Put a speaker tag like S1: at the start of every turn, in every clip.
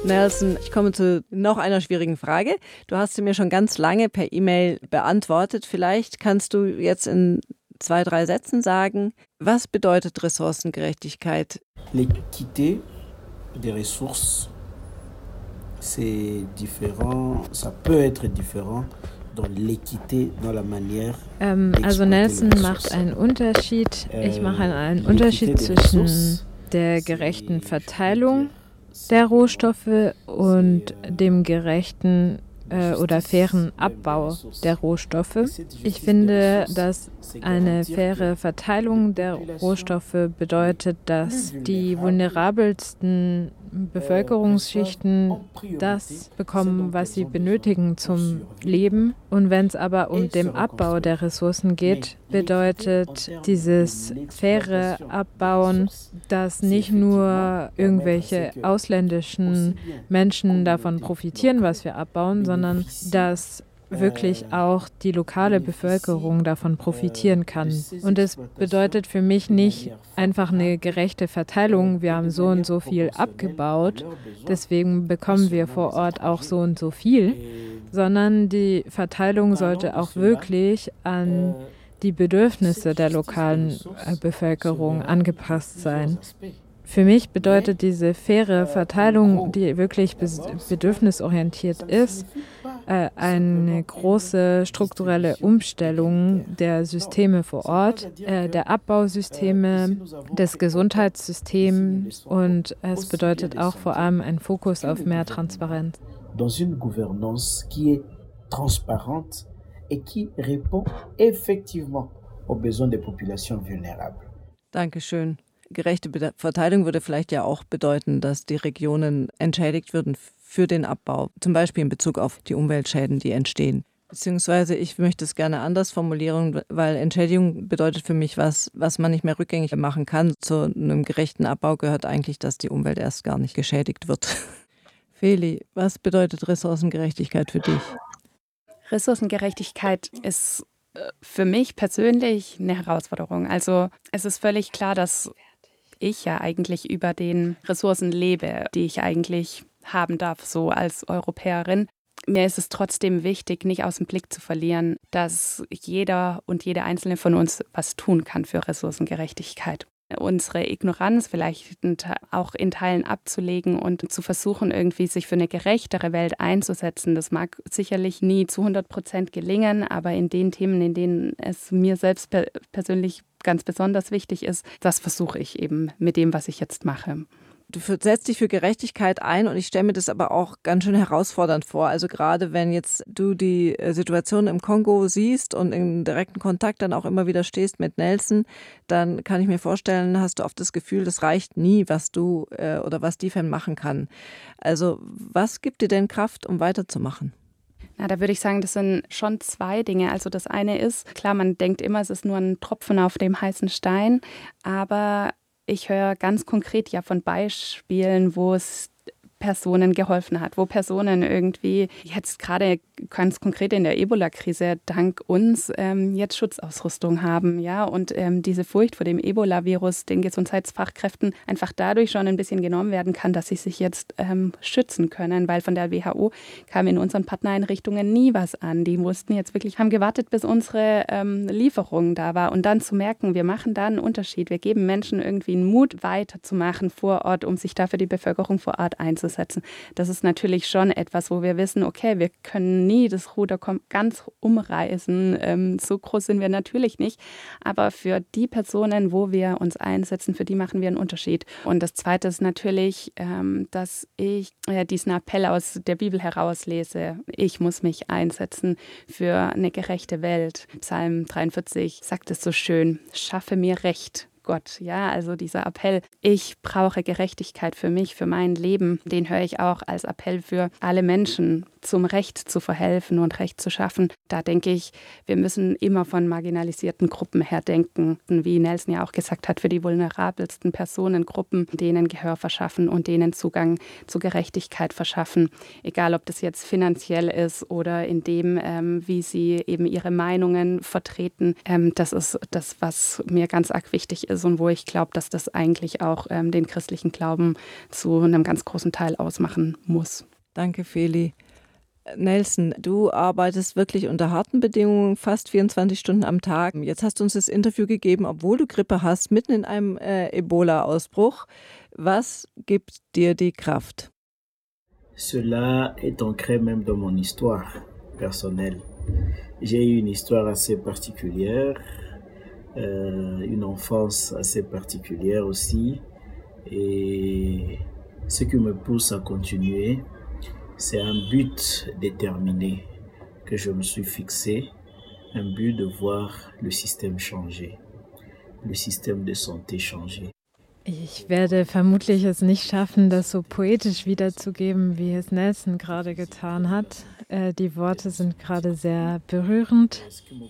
S1: Nelson, ich komme zu noch einer schwierigen Frage. Du hast sie mir schon ganz lange per E-Mail beantwortet. Vielleicht kannst du jetzt in 2, 3 Sätzen sagen, was bedeutet Ressourcengerechtigkeit?
S2: L'équité des ressources, c'est différent, ça peut être différent dans l'équité, dans la manière.
S3: Also Nelson macht einen Unterschied. Ich mache einen Unterschied zwischen der gerechten Verteilung der Rohstoffe und dem gerechten oder fairen Abbau der Rohstoffe. Ich finde, dass eine faire Verteilung der Rohstoffe bedeutet, dass die vulnerabelsten Bevölkerungsschichten das bekommen, was sie benötigen zum Leben. Und wenn es aber um den Abbau der Ressourcen geht, bedeutet dieses faire Abbauen, dass nicht nur irgendwelche ausländischen Menschen davon profitieren, was wir abbauen, sondern dass wirklich auch die lokale Bevölkerung davon profitieren kann. Und es bedeutet für mich nicht einfach eine gerechte Verteilung, wir haben so und so viel abgebaut, deswegen bekommen wir vor Ort auch so und so viel, sondern die Verteilung sollte auch wirklich an die Bedürfnisse der lokalen Bevölkerung angepasst sein. Für mich bedeutet diese faire Verteilung, die wirklich bedürfnisorientiert ist, eine große strukturelle Umstellung der Systeme vor Ort, der Abbausysteme, des Gesundheitssystems und es bedeutet auch vor allem einen Fokus auf mehr Transparenz.
S2: Dans une gouvernance qui est transparente et qui répond effectivement aux besoins des populations vulnérables.
S1: Dankeschön. Gerechte Verteilung würde vielleicht ja auch bedeuten, dass die Regionen entschädigt würden für den Abbau, zum Beispiel in Bezug auf die Umweltschäden, die entstehen. Beziehungsweise ich möchte es gerne anders formulieren, weil Entschädigung bedeutet für mich was man nicht mehr rückgängig machen kann. Zu einem gerechten Abbau gehört eigentlich, dass die Umwelt erst gar nicht geschädigt wird. Feli, was bedeutet Ressourcengerechtigkeit für dich?
S4: Ressourcengerechtigkeit ist für mich persönlich eine Herausforderung. Also es ist völlig klar, dass ich ja eigentlich über den Ressourcen lebe, die ich eigentlich haben darf, so als Europäerin. Mir ist es trotzdem wichtig, nicht aus dem Blick zu verlieren, dass jeder und jede Einzelne von uns was tun kann für Ressourcengerechtigkeit. Unsere Ignoranz vielleicht auch in Teilen abzulegen und zu versuchen, irgendwie sich für eine gerechtere Welt einzusetzen. Das mag sicherlich nie zu 100% gelingen, aber in den Themen, in denen es mir selbst persönlich ganz besonders wichtig ist, das versuche ich eben mit dem, was ich jetzt mache.
S1: Du setzt dich für Gerechtigkeit ein und ich stelle mir das aber auch ganz schön herausfordernd vor. Also gerade wenn jetzt du die Situation im Kongo siehst und in direkten Kontakt dann auch immer wieder stehst mit Nelson, dann kann ich mir vorstellen, hast du oft das Gefühl, das reicht nie, was du oder was DFEM machen kann. Also was gibt dir denn Kraft, um weiterzumachen?
S4: Na, da würde ich sagen, das sind schon 2 Dinge. Also das eine ist, klar, man denkt immer, es ist nur ein Tropfen auf dem heißen Stein, aber ich höre ganz konkret ja von Beispielen, wo es Personen geholfen hat, wo Personen irgendwie jetzt gerade ganz konkret in der Ebola-Krise dank uns jetzt Schutzausrüstung haben, ja, und diese Furcht vor dem Ebola-Virus den Gesundheitsfachkräften einfach dadurch schon ein bisschen genommen werden kann, dass sie sich jetzt schützen können, weil von der WHO kam in unseren Partnereinrichtungen nie was an. Die mussten jetzt wirklich, haben gewartet, bis unsere Lieferung da war und dann zu merken, wir machen da einen Unterschied. Wir geben Menschen irgendwie einen Mut, weiterzumachen vor Ort, um sich da für die Bevölkerung vor Ort einzusetzen. Das ist natürlich schon etwas, wo wir wissen, okay, wir können nie das Ruder ganz umreißen. So groß sind wir natürlich nicht. Aber für die Personen, wo wir uns einsetzen, für die machen wir einen Unterschied. Und das Zweite ist natürlich, dass ich diesen Appell aus der Bibel herauslese. Ich muss mich einsetzen für eine gerechte Welt. Psalm 43 sagt es so schön, schaffe mir Recht. Gott, ja, also dieser Appell, ich brauche Gerechtigkeit für mich, für mein Leben, den höre ich auch als Appell für alle Menschen, zum Recht zu verhelfen und Recht zu schaffen. Da denke ich, wir müssen immer von marginalisierten Gruppen her denken. Wie Nelson ja auch gesagt hat, für die vulnerabelsten Personengruppen, denen Gehör verschaffen und denen Zugang zu Gerechtigkeit verschaffen. Egal, ob das jetzt finanziell ist oder in dem, wie sie eben ihre Meinungen vertreten. Das ist das, was mir ganz arg wichtig ist und wo ich glaube, dass das eigentlich auch den christlichen Glauben zu einem ganz großen Teil ausmachen muss.
S1: Danke, Feli. Nelson, du arbeitest wirklich unter harten Bedingungen, fast 24 Stunden am Tag. Jetzt hast du uns das Interview gegeben, obwohl du Grippe hast, mitten in einem Ebola-Ausbruch. Was gibt dir die Kraft?
S2: Cela est ancré même dans mon histoire personnelle. J'ai eu une histoire assez particulière, une enfance assez particulière aussi. Et ce qui me pousse à continuer, c'est un but déterminé que je me suis fixé, un but de voir le système changer, le système de santé changer.
S3: Ich werde vermutlich es nicht schaffen, das so poetisch wiederzugeben, wie es Nelson gerade getan hat. Die Worte sind gerade sehr berührend.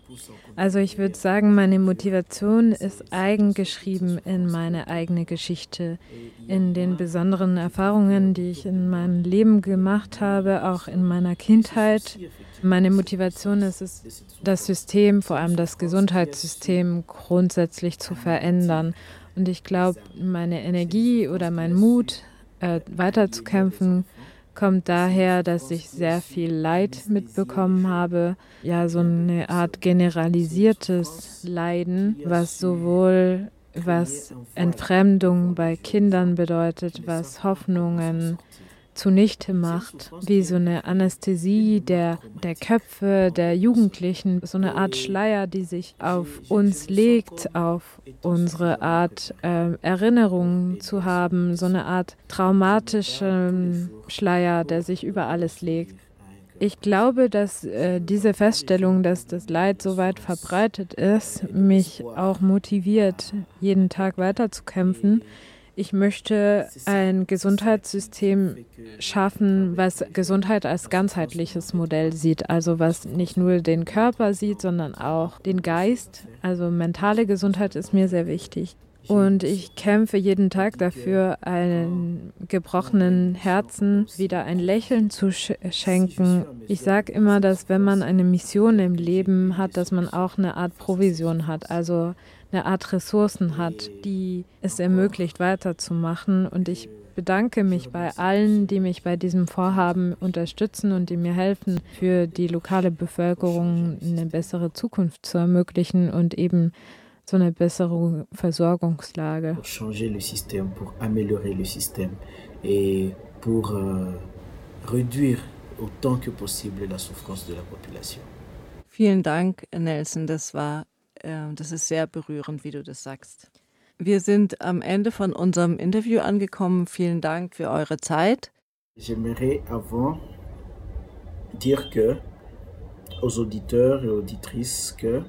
S3: Also ich würde sagen, meine Motivation ist eigengeschrieben in meine eigene Geschichte, in den besonderen Erfahrungen, die ich in meinem Leben gemacht habe, auch in meiner Kindheit. Meine Motivation ist es, das System, vor allem das Gesundheitssystem, grundsätzlich zu verändern. Und ich glaube, meine Energie oder mein Mut, weiterzukämpfen, kommt daher, dass ich sehr viel Leid mitbekommen habe. Ja, so eine Art generalisiertes Leiden, was sowohl was Entfremdung bei Kindern bedeutet, was Hoffnungen zunichte macht, wie so eine Anästhesie der Köpfe der Jugendlichen, so eine Art Schleier, die sich auf uns legt, auf unsere Art Erinnerungen zu haben, so eine Art traumatischen Schleier, der sich über alles legt. Ich glaube, dass diese Feststellung, dass das Leid so weit verbreitet ist, mich auch motiviert, jeden Tag weiterzukämpfen. Ich möchte ein Gesundheitssystem schaffen, was Gesundheit als ganzheitliches Modell sieht, also was nicht nur den Körper sieht, sondern auch den Geist. Also mentale Gesundheit ist mir sehr wichtig. Und ich kämpfe jeden Tag dafür, einem gebrochenen Herzen wieder ein Lächeln zu schenken. Ich sage immer, dass wenn man eine Mission im Leben hat, dass man auch eine Art Provision hat, also eine Art Ressourcen hat, die es ermöglicht, weiterzumachen. Und ich bedanke mich bei allen, die mich bei diesem Vorhaben unterstützen und die mir helfen, für die lokale Bevölkerung eine bessere Zukunft zu ermöglichen und eben so eine bessere Versorgungslage.
S2: Pour changer le système, pour améliorer le système et pour réduire autant que possible la souffrance de la population.
S1: Vielen Dank, Nelson. Das ist sehr berührend, wie du das sagst. Wir sind am Ende von unserem Interview angekommen. Vielen Dank für eure Zeit.
S2: J'aimerais avant dire que aux auditeurs et auditrices que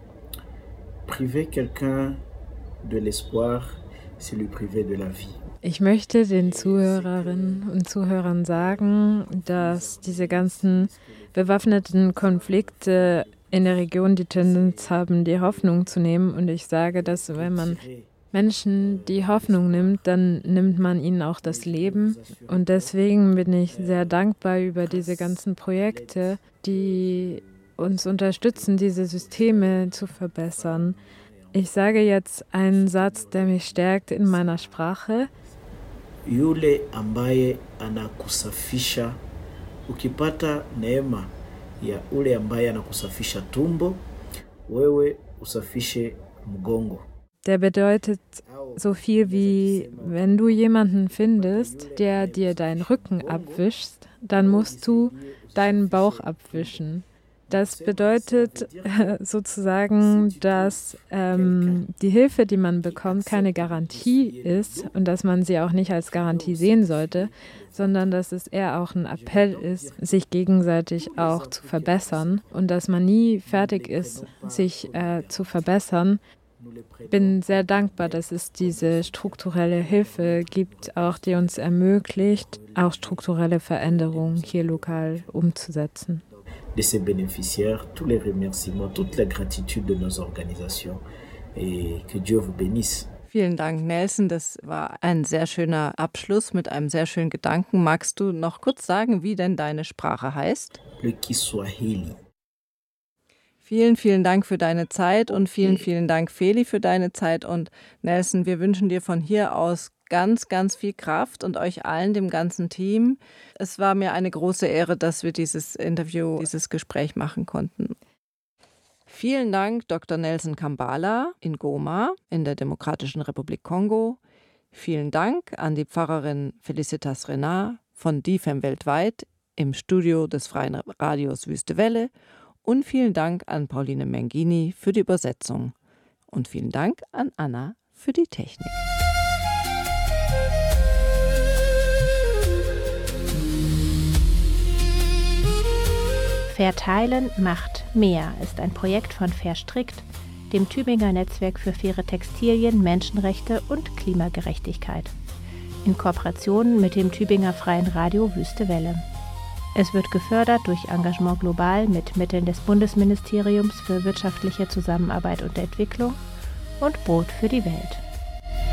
S2: priver quelqu'un de l'espoir, c'est lui priver de la vie.
S3: Ich möchte den Zuhörerinnen und Zuhörern sagen, dass diese ganzen bewaffneten Konflikte in der Region die Tendenz haben, die Hoffnung zu nehmen. Und ich sage, dass wenn man Menschen die Hoffnung nimmt, dann nimmt man ihnen auch das Leben. Und deswegen bin ich sehr dankbar über diese ganzen Projekte, die uns unterstützen, diese Systeme zu verbessern. Ich sage jetzt einen Satz, der mich stärkt in meiner Sprache.
S2: Yule ambaye anakusafisha, ukipata neema ya ule ambaye anakusafisha tumbo, wewe usafishe mgongo.
S3: Der bedeutet so viel wie, wenn du jemanden findest, der dir deinen Rücken abwischt, dann musst du deinen Bauch abwischen. Das bedeutet sozusagen, dass die Hilfe, die man bekommt, keine Garantie ist und dass man sie auch nicht als Garantie sehen sollte, sondern dass es eher auch ein Appell ist, sich gegenseitig auch zu verbessern und dass man nie fertig ist, sich zu verbessern. bin sehr dankbar, dass es diese strukturelle Hilfe gibt, auch die uns ermöglicht, auch strukturelle Veränderungen hier lokal umzusetzen.
S2: De ces bénéficiaires, tous les remerciements, toute la gratitude de nos organisations et que Dieu vous bénisse.
S1: Vielen Dank, Nelson. Das war ein sehr schöner Abschluss mit einem sehr schönen Gedanken. Magst du noch kurz sagen, wie denn deine Sprache heißt?
S2: Le Kiswahili.
S1: Vielen, vielen Dank für deine Zeit und vielen, vielen Dank, Feli, für deine Zeit. Und Nelson, wir wünschen dir von hier aus ganz, ganz viel Kraft und euch allen, dem ganzen Team. Es war mir eine große Ehre, dass wir dieses Interview, dieses Gespräch machen konnten. Vielen Dank, Dr. Nelson Kambala in Goma in der Demokratischen Republik Kongo. Vielen Dank an die Pfarrerin Felicitas Renard von DIFEM weltweit im Studio des Freien Radios Wüste Welle. Und vielen Dank an Pauline Mengini für die Übersetzung. Und vielen Dank an Anna für die Technik.
S5: Verteilen macht mehr ist ein Projekt von Verstrickt, dem Tübinger Netzwerk für faire Textilien, Menschenrechte und Klimagerechtigkeit. In Kooperation mit dem Tübinger Freien Radio Wüste Welle. Es wird gefördert durch Engagement Global mit Mitteln des Bundesministeriums für wirtschaftliche Zusammenarbeit und Entwicklung und Brot für die Welt.